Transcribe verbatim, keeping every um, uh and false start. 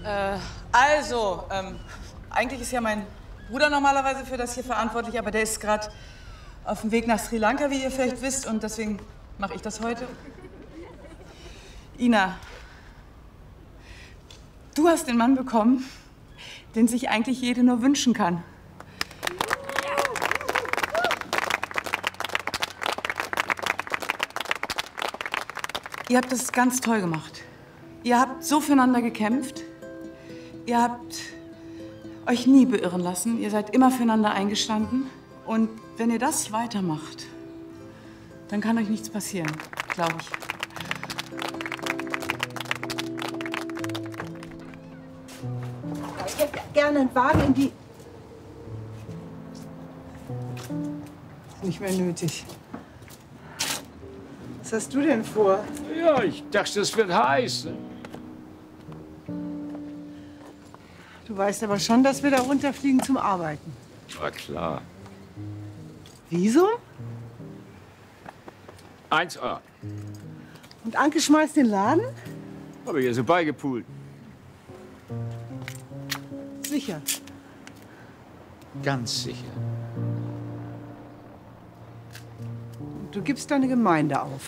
Äh, also, ähm, eigentlich ist ja mein Bruder normalerweise für das hier verantwortlich, aber der ist gerade auf dem Weg nach Sri Lanka, wie ihr vielleicht wisst, und deswegen mache ich das heute. Ina, du hast den Mann bekommen, den sich eigentlich jede nur wünschen kann. Ihr habt das ganz toll gemacht. Ihr habt so füreinander gekämpft. Ihr habt euch nie beirren lassen. Ihr seid immer füreinander eingestanden. Und wenn ihr das weitermacht, dann kann euch nichts passieren, glaube ich. Ich hätte gerne einen Wagen in die... Ist nicht mehr nötig. Was hast du denn vor? Ja, ich dachte, es wird heiß. Du weißt aber schon, dass wir da runterfliegen zum Arbeiten. War klar. Visum? eins A. Und Anke schmeißt den Laden? Habe ich ihr so beigepult. Sicher. Ganz sicher. Du gibst deine Gemeinde auf.